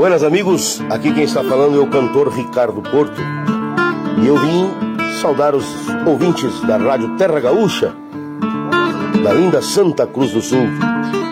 Buenas amigos, aqui quem está falando é o cantor Ricardo Porto. E eu vim saudar os ouvintes da Rádio Terra Gaúcha, da linda Santa Cruz do Sul.